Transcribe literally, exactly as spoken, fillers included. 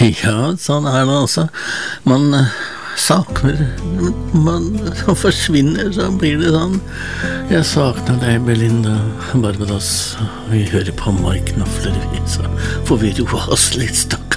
Ja, sånn er det altså. Man eh, savner, man forsvinner, så blir det sånn. Jeg savner deg, Belinda, Barbados. Vi hører på Mike Knopfler, så får vi roe oss litt, stakk.